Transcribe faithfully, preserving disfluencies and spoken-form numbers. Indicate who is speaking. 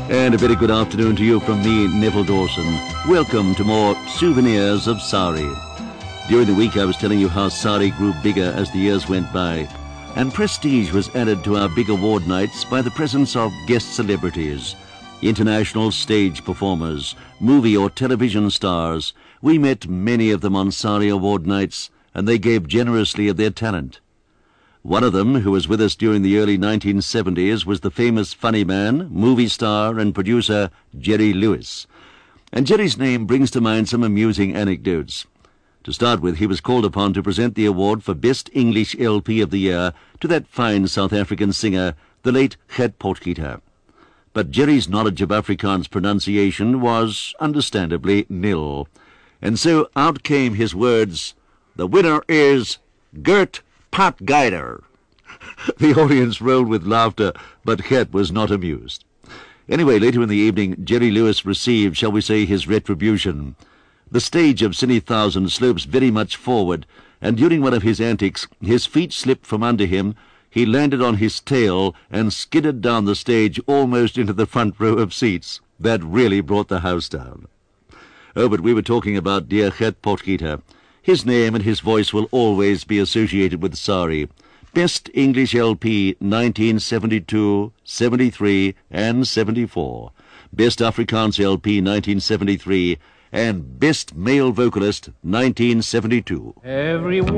Speaker 1: And a very good afternoon to you from me, Neville Dawson. Welcome to more Souvenirs of Sari. During the week I was telling you how Sari grew bigger as the years went by, and prestige was added to our big award nights by the presence of guest celebrities, international stage performers, movie or television stars. We met many of them on Sari award nights, and they gave generously of their talent. One of them, who was with us during the early nineteen seventies, was the famous funny man, movie star and producer Jerry Lewis. And Jerry's name brings to mind some amusing anecdotes. To start with, he was called upon to present the award for Best English L P of the Year to that fine South African singer, the late Gert Potgieter. But Jerry's knowledge of Afrikaans pronunciation was, understandably, nil. And so out came his words, "The winner is Gert Potgieter." The audience rolled with laughter, but Gert was not amused. Anyway, later in the evening, Jerry Lewis received, shall we say, his retribution. The stage of Cine Thousand slopes very much forward, and during one of his antics, his feet slipped from under him, he landed on his tail and skidded down the stage almost into the front row of seats. That really brought the house down. Oh, but we were talking about dear Gert Potgieter. His name and his voice will always be associated with Sari. Best English L P nineteen seventy-two, seventy-three and seventy-four. Best Afrikaans L P nineteen seventy-three and Best Male Vocalist nineteen seventy-two.
Speaker 2: Everyone